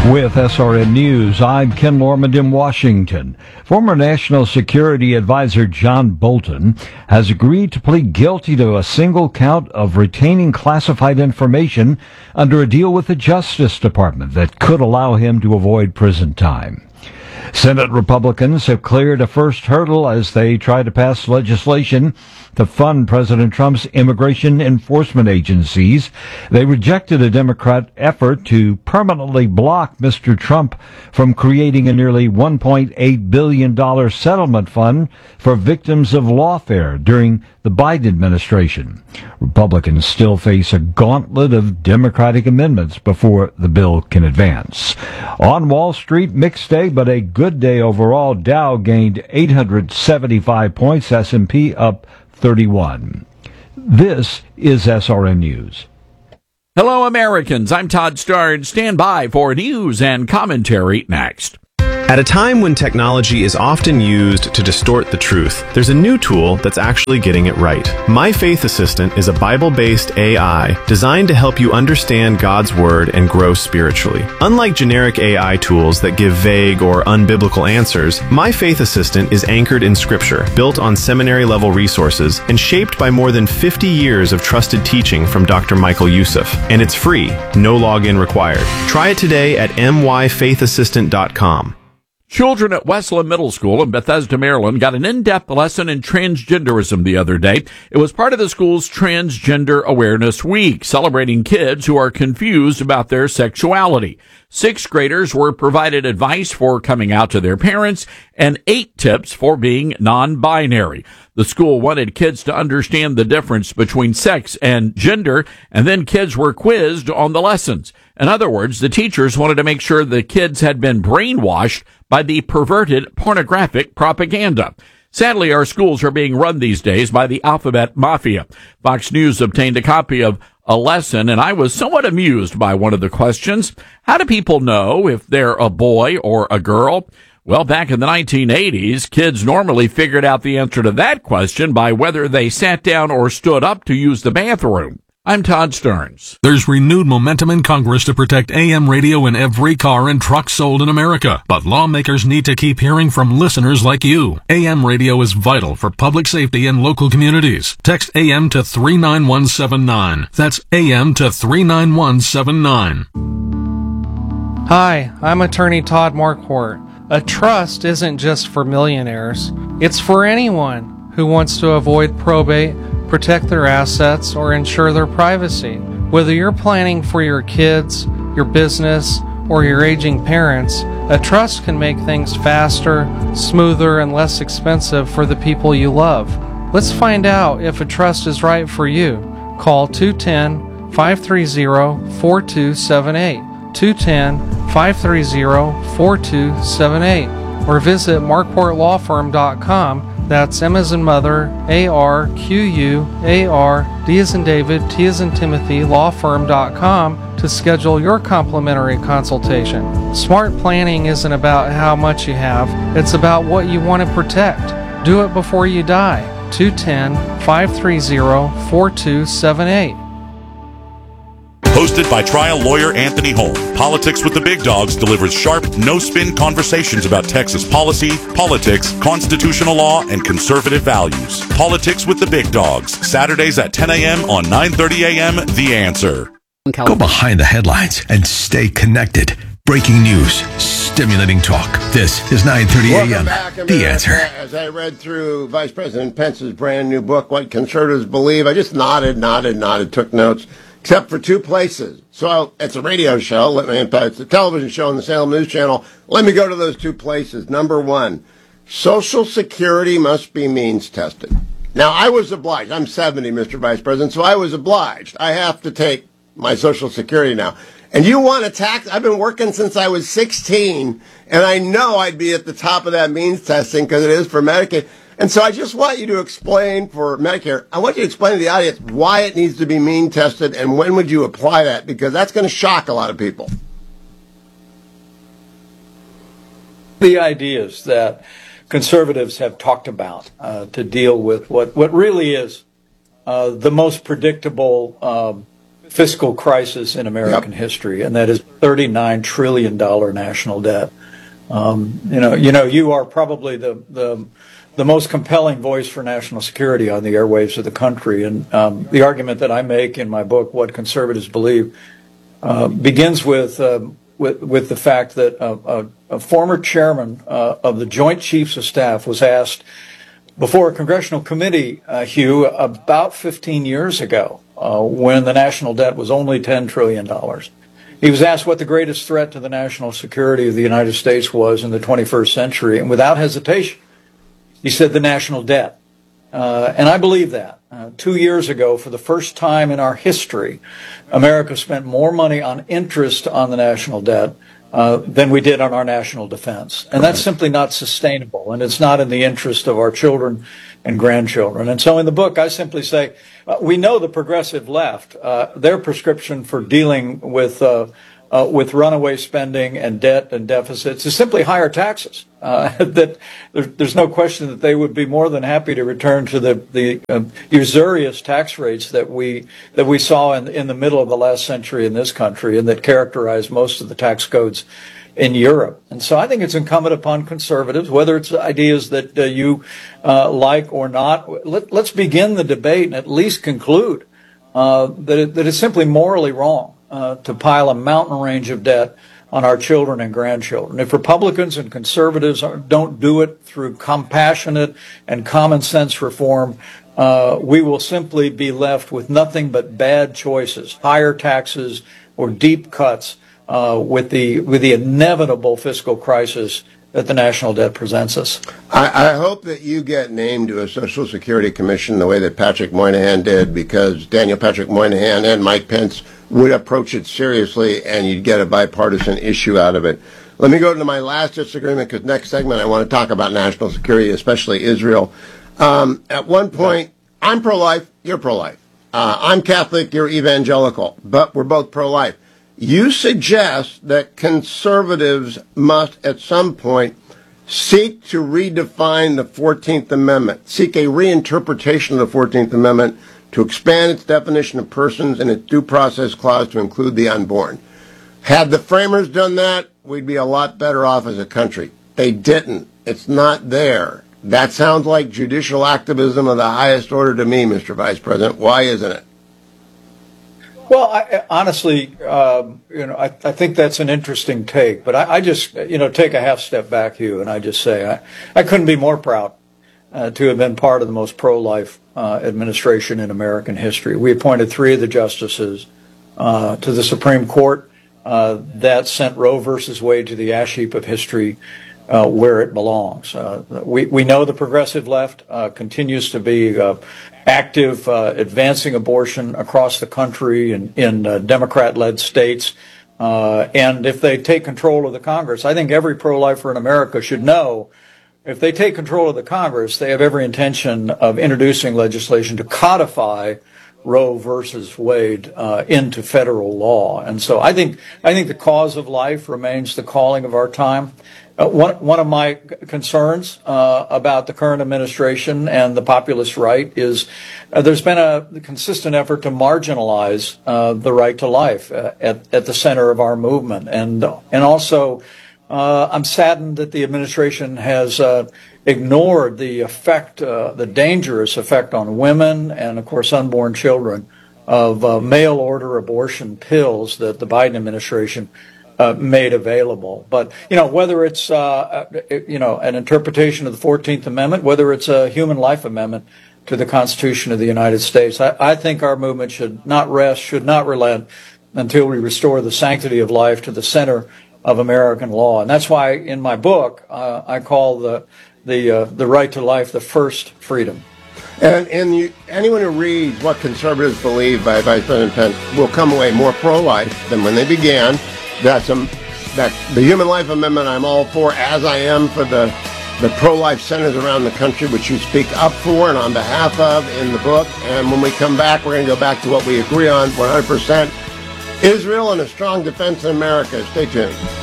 With SRN News, I'm Ken Lormand in Washington. Former National Security Advisor John Bolton has agreed to plead guilty to a single count of retaining classified information under a deal with the Justice Department that could allow him to avoid prison time. Senate Republicans have cleared a first hurdle as they try to pass legislation to fund President Trump's immigration enforcement agencies. They rejected a Democrat effort to permanently block Mr. Trump from creating a nearly $1.8 billion settlement fund for victims of lawfare during the Biden administration. Republicans still face a gauntlet of Democratic amendments before the bill can advance. On Wall Street, mixed day, but a good day overall. Dow gained 875 points, S&P up 31. This is SRN News. Hello, Americans. I'm Todd Starnes. Stand by for news and commentary next. At a time when technology is often used to distort the truth, there's a new tool that's actually getting it right. My Faith Assistant is a Bible-based AI designed to help you understand God's Word and grow spiritually. Unlike generic AI tools that give vague or unbiblical answers, My Faith Assistant is anchored in Scripture, built on seminary-level resources, and shaped by more than 50 years of trusted teaching from Dr. Michael Youssef. And it's free, no login required. Try it today at myfaithassistant.com. Children at Westland Middle School in Bethesda, Maryland, got an in-depth lesson in transgenderism the other day. It was part of the school's Transgender Awareness Week, celebrating kids who are confused about their sexuality. 6th graders were provided advice for coming out to their parents and 8 tips for being non-binary. The school wanted kids to understand the difference between sex and gender, and then kids were quizzed on the lessons. In other words, the teachers wanted to make sure the kids had been brainwashed by the perverted pornographic propaganda. Sadly, our schools are being run these days by the alphabet mafia. Fox News obtained a copy of a lesson, and I was somewhat amused by one of the questions. How do people know if they're a boy or a girl? Well, back in the 1980s, kids normally figured out the answer to that question by whether they sat down or stood up to use the bathroom. I'm Todd Starnes. There's renewed momentum in Congress to protect AM radio in every car and truck sold in America. But lawmakers need to keep hearing from listeners like you. AM radio is vital for public safety in local communities. Text AM to 39179. That's AM to 39179. Hi, I'm attorney Todd Marquardt. A trust isn't just for millionaires. It's for anyone who wants to avoid probate, protect their assets, or ensure their privacy. Whether you're planning for your kids, your business, or your aging parents, a trust can make things faster, smoother, and less expensive for the people you love. Let's find out if a trust is right for you. Call 210-530-4278, 210-530-4278, or visit marquartlawfirm.com. That's M as in mother, ARQUAR, D as in David, T as in Timothy, lawfirm.com to schedule your complimentary consultation. Smart planning isn't about how much you have, it's about what you want to protect. Do it before you die. 210-530-4278. Hosted by trial lawyer Anthony Holm, Politics with the Big Dogs delivers sharp, no-spin conversations about Texas policy, politics, constitutional law, and conservative values. Politics with the Big Dogs, Saturdays at 10 a.m. on 9:30 a.m. The Answer. Go behind the headlines and stay connected. Breaking news, stimulating talk. This is 9:30 a.m. The Answer. As I read through Vice President Pence's brand new book, What Conservatives Believe, I just nodded, took notes. Except for 2 places. So it's a radio show. It's a television show on the Salem News Channel. Let me go to those 2 places. Number 1, Social Security must be means tested. Now, I was obliged. I'm 70, Mr. Vice President, so I was obliged. I have to take my Social Security now. And you want a tax? I've been working since I was 16, and I know I'd be at the top of that means testing because it is for Medicaid. And so I just want you to explain for Medicare, I want you to explain to the audience why it needs to be mean tested and when would you apply that, because that's going to shock a lot of people. The ideas that conservatives have talked about to deal with what really is the most predictable fiscal crisis in American history, and that is $39 trillion national debt. You are probably the most compelling voice for national security on the airwaves of the country, and the argument that I make in my book, What Conservatives Believe, begins with the fact that a former chairman of the Joint Chiefs of Staff was asked before a congressional committee, Hugh, about 15 years ago, when the national debt was only $10 trillion. He was asked what the greatest threat to the national security of the United States was in the 21st century, and without hesitation, he said the national debt. And I believe that. 2 years ago, for the first time in our history, America spent more money on interest on the national debt than we did on our national defense. And that's simply not sustainable, and it's not in the interest of our children and grandchildren. And so in the book, I simply say, we know the progressive left, their prescription for dealing with runaway spending and debt and deficits is simply higher taxes. That there's no question that they would be more than happy to return to the usurious tax rates that we saw in the middle of the last century in this country, and that characterized most of the tax codes in Europe. And so I think it's incumbent upon conservatives, whether it's ideas that you like or not, let's begin the debate and at least conclude that it's simply morally wrong to pile a mountain range of debt on our children and grandchildren. If Republicans and conservatives don't do it through compassionate and common sense reform, we will simply be left with nothing but bad choices, higher taxes or deep cuts with the inevitable fiscal crisis that the national debt presents us. I hope that you get named to a Social Security Commission the way that Patrick Moynihan did, because Daniel Patrick Moynihan and Mike Pence would approach it seriously, and you'd get a bipartisan issue out of it. Let me go to my last disagreement, because next segment I want to talk about national security, especially Israel. At one point, I'm pro-life, you're pro-life. I'm Catholic, you're evangelical, but we're both pro-life. You suggest that conservatives must, at some point, seek to redefine the 14th Amendment, seek a reinterpretation of the 14th Amendment to expand its definition of persons and its due process clause to include the unborn. Had the framers done that, we'd be a lot better off as a country. They didn't. It's not there. That sounds like judicial activism of the highest order to me, Mr. Vice President. Why isn't it? Well, I honestly, I think that's an interesting take, but I just, take a half step back, Hugh, and I just say I couldn't be more proud to have been part of the most pro-life administration in American history. We appointed 3 of the justices to the Supreme Court. That sent Roe versus Wade to the ash heap of history where it belongs. We know the progressive left continues to be active, advancing abortion across the country in Democrat-led states. And if they take control of the Congress, I think every pro-lifer in America should know, if they take control of the Congress, they have every intention of introducing legislation to codify Roe versus Wade into federal law. And so I think the cause of life remains the calling of our time. One of my concerns about the current administration and the populist right is there's been a consistent effort to marginalize the right to life at the center of our movement, and also I'm saddened that the administration has ignored the effect, the dangerous effect on women and, of course, unborn children of mail order abortion pills that the Biden administration made available. But, whether it's, an interpretation of the 14th Amendment, whether it's a human life amendment to the Constitution of the United States, I think our movement should not rest, should not relent until we restore the sanctity of life to the center of American law. And that's why in my book, I call the right to life the first freedom. And anyone who reads What Conservatives Believe by Vice President Pence will come away more pro-life than when they began. That the Human Life Amendment I'm all for, as I am for the pro-life centers around the country, which you speak up for and on behalf of in the book. And when we come back, we're going to go back to what we agree on 100%. Israel and a strong defense in America. Stay tuned.